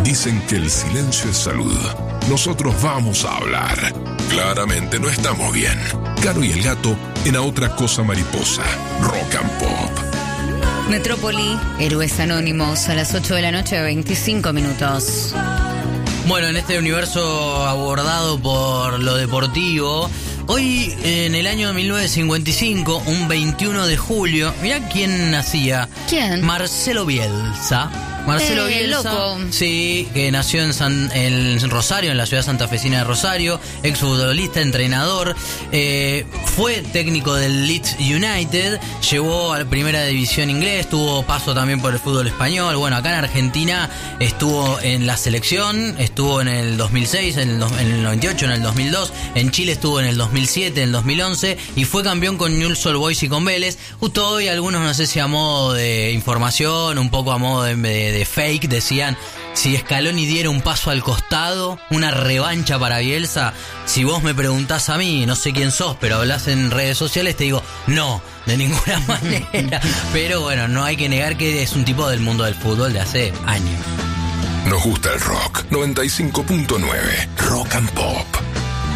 Dicen que el silencio es salud. Nosotros vamos a hablar. Claramente no estamos bien. Caro y el gato en A Otra Cosa Mariposa. Rock and Pop. Metrópoli, Héroes Anónimos, a las 8 de la noche, 25 minutos. Bueno, en este universo abordado por lo deportivo, hoy en el año 1955, un 21 de julio, mirá quién nacía. ¿Quién? Marcelo Bielsa. Marcelo Bielsa, loco. sí, que nació en Rosario, en la ciudad santafesina de Rosario, exfutbolista, entrenador, fue técnico del Leeds United, llevó a la primera división inglés, tuvo paso también por el fútbol español. Bueno, acá en Argentina estuvo en la selección, estuvo en el 2006, en el 98, en el 2002, en Chile estuvo en el 2007, en el 2011 y fue campeón con Newell's Old Boys y con Vélez. Justo hoy algunos, no sé si a modo de información, un poco a modo de fake, decían: si Scaloni diera un paso al costado, una revancha para Bielsa. Si vos me preguntás a mí, no sé quién sos, pero hablas en redes sociales, te digo, no, de ninguna manera. Pero bueno, no hay que negar que es un tipo del mundo del fútbol de hace años. Nos gusta el rock. 95.9 Rock and Pop.